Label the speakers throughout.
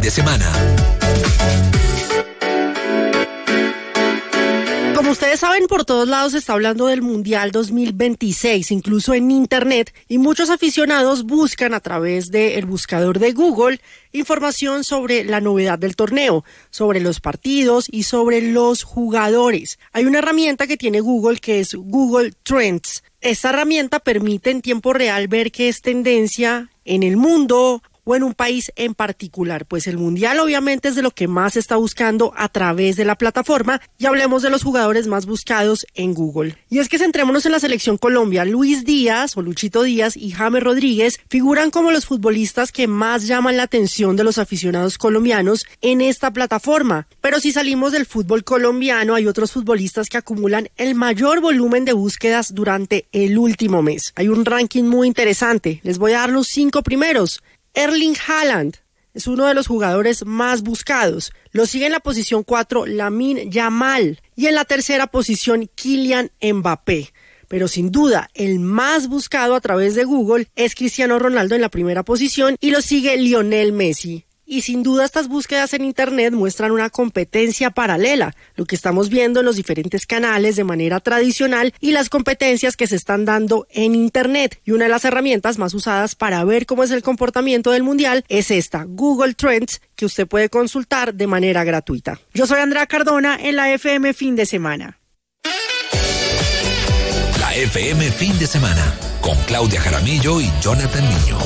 Speaker 1: de semana.
Speaker 2: Como ustedes saben, por todos lados se está hablando del Mundial 2026, incluso en Internet, y muchos aficionados buscan a través del buscador de Google información sobre la novedad del torneo, sobre los partidos y sobre los jugadores. Hay una herramienta que tiene Google que es Google Trends. Esta herramienta permite en tiempo real ver qué es tendencia en el mundo o en un país en particular. Pues el Mundial obviamente es de lo que más se está buscando a través de la plataforma, y hablemos de los jugadores más buscados en Google. Y es que centrémonos en la selección Colombia. Luis Díaz o Luchito Díaz y James Rodríguez figuran como los futbolistas que más llaman la atención de los aficionados colombianos en esta plataforma. Pero si salimos del fútbol colombiano, hay otros futbolistas que acumulan el mayor volumen de búsquedas durante el último mes. Hay un ranking muy interesante. Les voy a dar los 5 primeros. Erling Haaland es uno de los jugadores más buscados. Lo sigue en la posición 4 Lamine Yamal y en la tercera posición Kylian Mbappé. Pero sin duda, el más buscado a través de Google es Cristiano Ronaldo en la primera posición y lo sigue Lionel Messi. Y sin duda estas búsquedas en Internet muestran una competencia paralela, lo que estamos viendo en los diferentes canales de manera tradicional y las competencias que se están dando en Internet. Y una de las herramientas más usadas para ver cómo es el comportamiento del Mundial es esta, Google Trends, que usted puede consultar de manera gratuita. Yo soy Andrea Cardona en la FM Fin de Semana.
Speaker 1: La FM Fin de Semana, con Claudia Jaramillo y Jonathan Niño.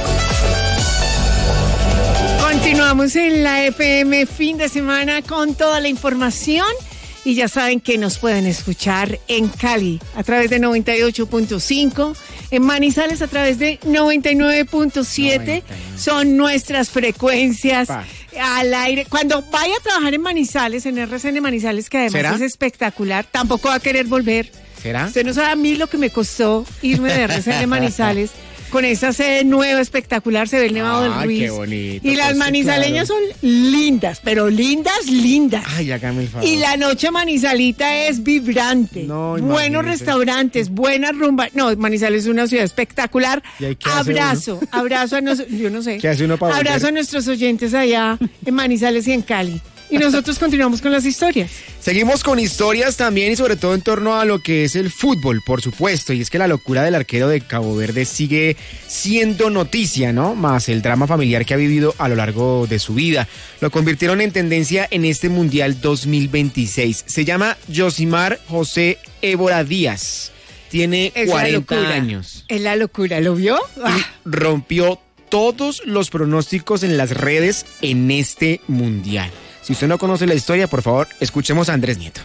Speaker 3: Continuamos en la FM Fin de Semana con toda la información, y ya saben que nos pueden escuchar en Cali a través de 98.5, en Manizales a través de 99.7, son nuestras frecuencias al aire. Cuando vaya a trabajar en Manizales, en RCN Manizales, que además ¿será? Es espectacular, tampoco va a querer volver.
Speaker 4: ¿Será?
Speaker 3: Usted no sabe a mí lo que me costó irme de RCN Manizales. Con esa sede nueva, espectacular, se ve el Nevado del Ruiz.
Speaker 4: Qué bonito.
Speaker 3: Y las manizaleñas claro. Son lindas, pero lindas, lindas.
Speaker 4: Ay, hágame el favor.
Speaker 3: Y la noche manizalita es vibrante. No, buenos restaurantes, buena rumba. No, Manizales es una ciudad espectacular. Abrazo a yo no sé.
Speaker 4: ¿Qué hace uno para
Speaker 3: abrazo
Speaker 4: volver?
Speaker 3: A nuestros oyentes allá en Manizales y en Cali. Y nosotros continuamos con las historias.
Speaker 4: Seguimos con historias también, y sobre todo en torno a lo que es el fútbol, por supuesto. Y es que la locura del arquero de Cabo Verde sigue siendo noticia, ¿no? Más el drama familiar que ha vivido a lo largo de su vida. Lo convirtieron en tendencia en este Mundial 2026. Se llama Yosimar José Évora Díaz. Tiene 40 años.
Speaker 3: Es la locura, ¿lo vio?
Speaker 4: Rompió todos los pronósticos en las redes en este Mundial. Si usted no conoce la historia, por favor, escuchemos a Andrés Nieto.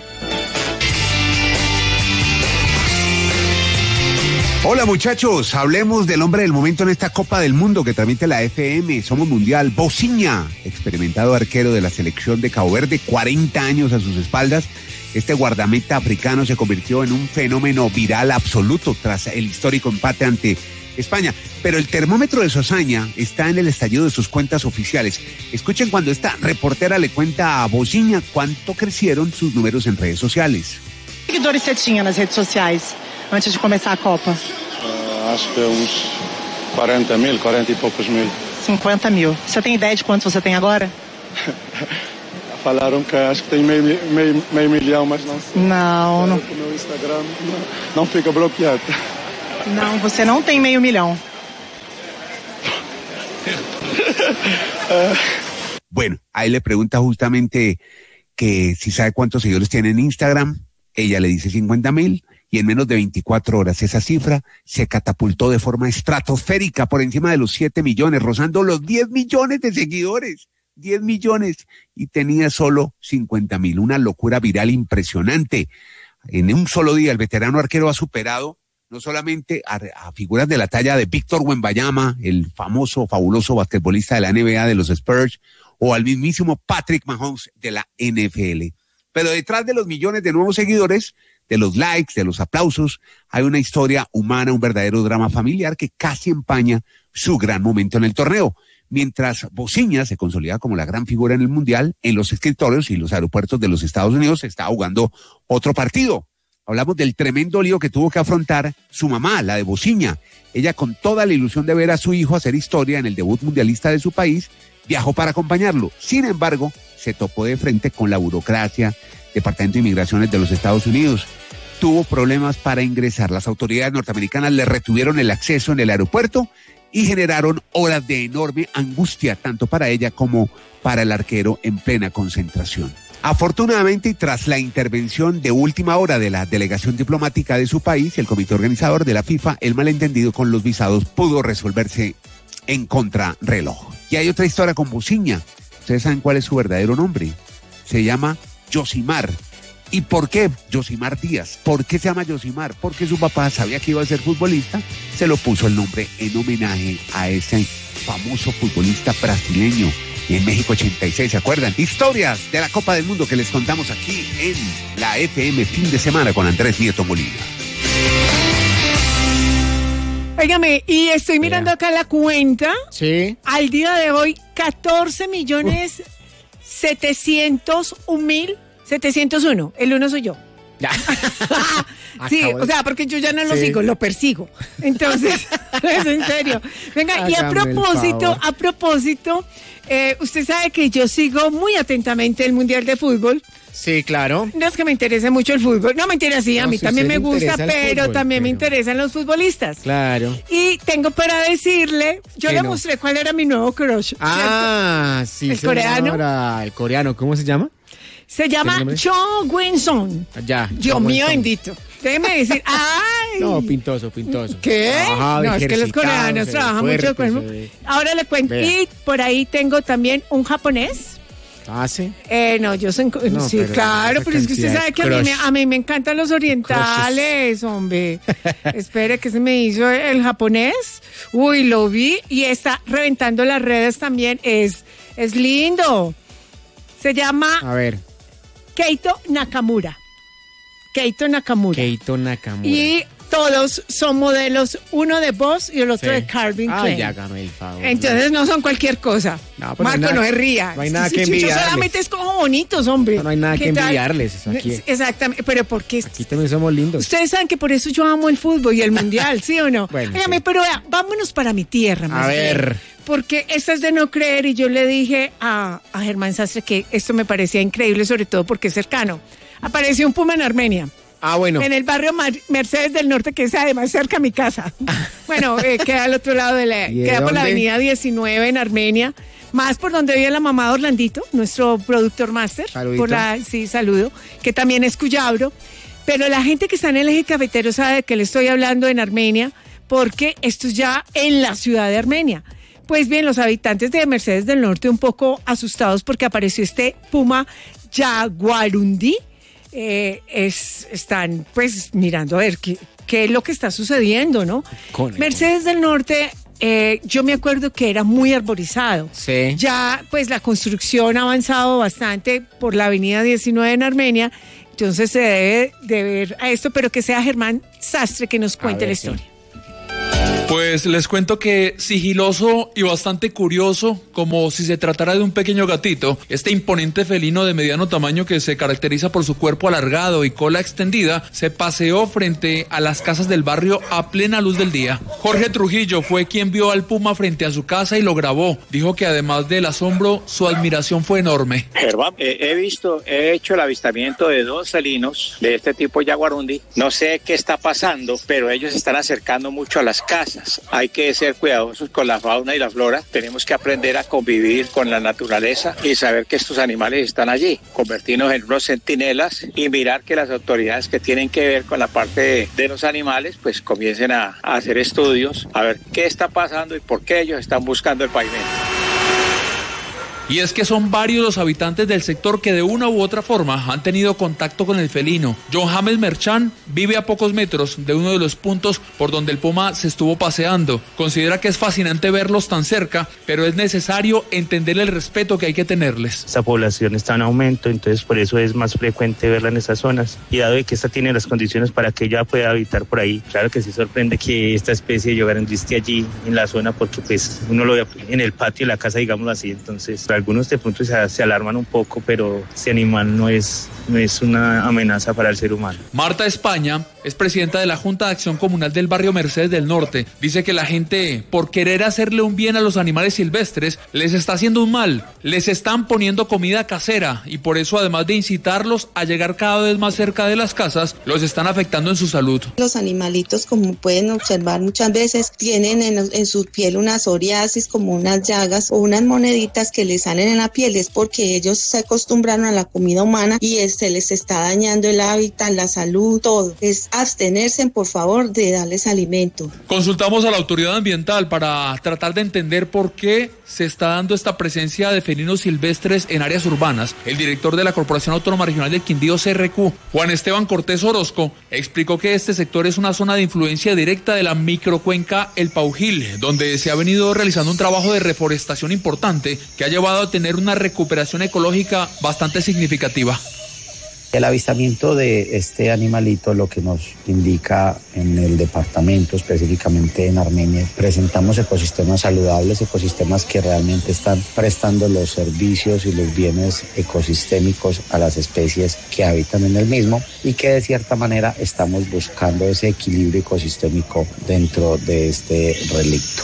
Speaker 5: Hola muchachos, hablemos del hombre del momento en esta Copa del Mundo que transmite la FM Somos Mundial. Boziña, experimentado arquero de la selección de Cabo Verde, 40 años a sus espaldas. Este guardameta africano se convirtió en un fenómeno viral absoluto tras el histórico empate ante España, pero el termómetro de su hazaña está en el estallido de sus cuentas oficiales. Escuchen cuando esta reportera le cuenta a Boziña cuánto crecieron sus números en redes sociales.
Speaker 6: ¿Qué seguidores você tinha nas redes sociais antes de começar a Copa?
Speaker 7: Acho que uns 40 e poucos mil.
Speaker 6: 50 mil. Você tem ideia de quantos você tem agora?
Speaker 7: Falaram que acho que tem meio milhão, mas não sei.
Speaker 6: Não.
Speaker 7: O meu Instagram não fica bloqueado.
Speaker 6: Não, você não tem meio milhão.
Speaker 5: Bueno, ahí le pregunta justamente que si sabe cuántos seguidores tiene en Instagram. Ella le dice 50,000 y en menos de 24 horas esa cifra se catapultó de forma estratosférica por encima de los 7 millones, rozando los 10 millones de seguidores. 10 millones y tenía solo 50,000. Una locura viral impresionante. En un solo día el veterano arquero ha superado no solamente a figuras de la talla de Víctor Wembanyama, el famoso, fabuloso basquetbolista de la NBA de los Spurs, o al mismísimo Patrick Mahomes de la NFL. Pero detrás de los millones de nuevos seguidores, de los likes, de los aplausos, hay una historia humana, un verdadero drama familiar que casi empaña su gran momento en el torneo. Mientras Boziña se consolida como la gran figura en el Mundial, en los escritorios y los aeropuertos de los Estados Unidos se está jugando otro partido. Hablamos del tremendo lío que tuvo que afrontar su mamá, la de Boziña. Ella, con toda la ilusión de ver a su hijo hacer historia en el debut mundialista de su país, viajó para acompañarlo. Sin embargo, se topó de frente con la burocracia, Departamento de Inmigraciones de los Estados Unidos. Tuvo problemas para ingresar. Las autoridades norteamericanas le retuvieron el acceso en el aeropuerto y generaron horas de enorme angustia, tanto para ella como para el arquero en plena concentración. Afortunadamente, y tras la intervención de última hora de la delegación diplomática de su país, el comité organizador de la FIFA, el malentendido con los visados pudo resolverse en contrarreloj. Y hay otra historia con Buciña. ¿Ustedes saben cuál es su verdadero nombre? Se llama Yosimar. ¿Y por qué Yosimar Díaz? ¿Por qué se llama Yosimar? Porque su papá sabía que iba a ser futbolista, se lo puso el nombre en homenaje a ese famoso futbolista brasileño en México 86, ¿se acuerdan? Historias de la Copa del Mundo que les contamos aquí en la FM Fin de Semana con Andrés Nieto Molina.
Speaker 3: Óigame, y estoy mirando acá la cuenta.
Speaker 4: Sí.
Speaker 3: Al día de hoy, 14.701.701. El uno soy yo.
Speaker 4: Ya.
Speaker 3: Sí, o sea, porque yo ya no lo sigo, lo persigo. Entonces, es en serio. Venga, y a propósito, usted sabe que yo sigo muy atentamente el Mundial de Fútbol.
Speaker 4: Sí, claro.
Speaker 3: No es que me interese mucho el fútbol. No, mentira, sí, a mí también me gusta, pero también me interesan los futbolistas.
Speaker 4: Claro.
Speaker 3: Y tengo para decirle, yo le mostré cuál era mi nuevo crush.
Speaker 4: Ah,
Speaker 3: ¿cierto?
Speaker 4: sí.
Speaker 3: El coreano.
Speaker 4: El coreano, ¿cómo se llama?
Speaker 3: Se llama Cho Gwin-sung.
Speaker 4: Ya.
Speaker 3: Dios mío bendito. Déjeme decir, ¡ay!
Speaker 4: No, pintoso.
Speaker 3: ¿Qué? No, es que los coreanos trabajan mucho el cuerpo. Ahora le cuento. Vea. Y por ahí tengo también un japonés.
Speaker 4: Ah, sí.
Speaker 3: No, yo soy. No, sí, claro, pero es que usted sabe que a mí me encantan los orientales, hombre. Espere, que se me hizo el japonés. Uy, lo vi y está reventando las redes también. Es lindo. Se llama.
Speaker 4: A ver.
Speaker 3: Keito Nakamura. Y todos son modelos, uno de Boss y el otro de Calvin Klein.
Speaker 4: Ya hágame el favor.
Speaker 3: Entonces no son cualquier cosa.
Speaker 4: No,
Speaker 3: Marco, no se ría.
Speaker 4: No hay nada que envidiarles.
Speaker 3: Solamente es como bonitos, hombre.
Speaker 4: No hay nada que envidiarles. Eso aquí.
Speaker 3: Exactamente, pero ¿por qué?
Speaker 4: Aquí también somos lindos.
Speaker 3: Ustedes saben que por eso yo amo el fútbol y el mundial, ¿sí o no?
Speaker 4: Bueno,
Speaker 3: Óigame, pero vea, vámonos para mi tierra.
Speaker 4: A ver.
Speaker 3: Porque esto es de no creer y yo le dije a Germán Sastre que esto me parecía increíble, sobre todo porque es cercano. Apareció un puma en Armenia.
Speaker 4: Ah, bueno.
Speaker 3: En el barrio Mercedes del Norte, que es además cerca a mi casa. Bueno, queda al otro lado queda por la avenida 19 en Armenia, más por donde vive la mamá de Orlandito, nuestro productor máster. Sí, saludo, que también es cuyabro. Pero la gente que está en el eje cafetero sabe de qué le estoy hablando en Armenia, porque esto es ya en la ciudad de Armenia. Pues bien, los habitantes de Mercedes del Norte un poco asustados porque apareció este puma jaguarundi. Están pues mirando a ver qué es lo que está sucediendo, ¿no? Mercedes del Norte, yo me acuerdo que era muy arborizado.
Speaker 4: Sí.
Speaker 3: Ya pues la construcción ha avanzado bastante por la avenida 19 en Armenia, entonces se debe de ver a esto, pero que sea Germán Sastre que nos cuente la historia.
Speaker 8: Sí. Pues les cuento que sigiloso y bastante curioso, como si se tratara de un pequeño gatito, este imponente felino de mediano tamaño que se caracteriza por su cuerpo alargado y cola extendida, se paseó frente a las casas del barrio a plena luz del día. Jorge Trujillo fue quien vio al puma frente a su casa y lo grabó. Dijo que además del asombro, su admiración fue enorme.
Speaker 9: Germán, he hecho el avistamiento de 2 felinos de este tipo jaguarundi. No sé qué está pasando, pero ellos se están acercando mucho a las casas. Hay que ser cuidadosos con la fauna y la flora. Tenemos que aprender a convivir con la naturaleza y saber que estos animales están allí. Convertirnos en unos centinelas y mirar que las autoridades que tienen que ver con la parte de los animales pues comiencen a hacer estudios, a ver qué está pasando y por qué ellos están buscando el pavimento.
Speaker 8: Y es que son varios los habitantes del sector que de una u otra forma han tenido contacto con el felino. John James Merchant vive a pocos metros de uno de los puntos por donde el puma se estuvo paseando. Considera que es fascinante verlos tan cerca, pero es necesario entender el respeto que hay que tenerles.
Speaker 10: Esta población está en aumento, entonces por eso es más frecuente verla en esas zonas. Y dado que esta tiene las condiciones para que ella pueda habitar por ahí, claro que sí sorprende que esta especie de jaguarundi esté allí en la zona, porque pues uno lo ve en el patio de la casa, digámoslo así, entonces para algunos de pronto se alarman un poco, pero este animal no es una amenaza para el ser humano.
Speaker 8: Marta España es presidenta de la Junta de Acción Comunal del barrio Mercedes del Norte. Dice que la gente, por querer hacerle un bien a los animales silvestres, les está haciendo un mal. Les están poniendo comida casera y por eso, además de incitarlos a llegar cada vez más cerca de las casas, los están afectando en su salud.
Speaker 11: Los animalitos, como pueden observar, muchas veces tienen en su piel una psoriasis, como unas llagas o unas moneditas que les salen en la piel. Es porque ellos se acostumbraron a la comida humana y se les está dañando el hábitat, la salud, todo. Es abstenerse, por favor, de darles alimento.
Speaker 8: Consultamos a la autoridad ambiental para tratar de entender por qué se está dando esta presencia de felinos silvestres en áreas urbanas. El director de la Corporación Autónoma Regional del Quindío, CRQ, Juan Esteban Cortés Orozco, explicó que este sector es una zona de influencia directa de la microcuenca El Paujil, donde se ha venido realizando un trabajo de reforestación importante que ha llevado a tener una recuperación ecológica bastante significativa.
Speaker 12: El avistamiento de este animalito lo que nos indica en el departamento, específicamente en Armenia, presentamos ecosistemas saludables, ecosistemas que realmente están prestando los servicios y los bienes ecosistémicos a las especies que habitan en el mismo y que de cierta manera estamos buscando ese equilibrio ecosistémico dentro de este relicto.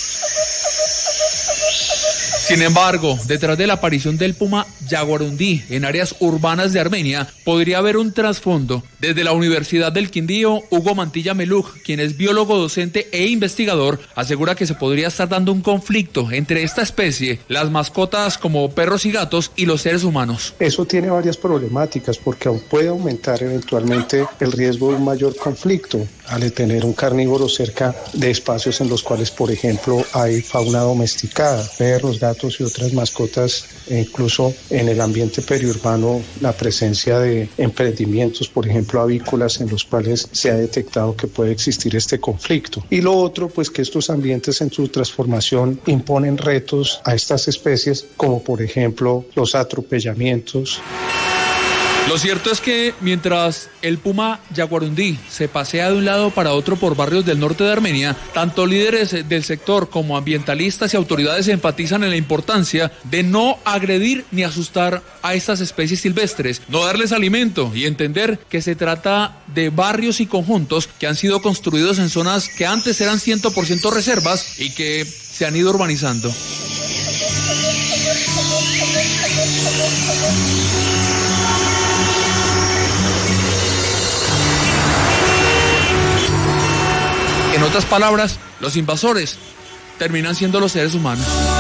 Speaker 8: Sin embargo, detrás de la aparición del puma yaguarundí en áreas urbanas de Armenia, podría haber un trasfondo. Desde la Universidad del Quindío, Hugo Mantilla Meluc, quien es biólogo, docente e investigador, asegura que se podría estar dando un conflicto entre esta especie, las mascotas como perros y gatos y los seres humanos.
Speaker 13: Eso tiene varias problemáticas porque aún puede aumentar eventualmente el riesgo de un mayor conflicto al tener un carnívoro cerca de espacios en los cuales, por ejemplo, hay fauna domesticada, perros, gatos y otras mascotas, e incluso en el ambiente periurbano la presencia de emprendimientos, por ejemplo avícolas, en los cuales se ha detectado que puede existir este conflicto. Y lo otro, pues que estos ambientes en su transformación imponen retos a estas especies, como por ejemplo los atropellamientos.
Speaker 8: Lo cierto es que mientras el puma yaguarundí se pasea de un lado para otro por barrios del norte de Armenia, tanto líderes del sector como ambientalistas y autoridades enfatizan en la importancia de no agredir ni asustar a estas especies silvestres, no darles alimento y entender que se trata de barrios y conjuntos que han sido construidos en zonas que antes eran 100% reservas y que se han ido urbanizando. En otras palabras, los invasores terminan siendo los seres humanos.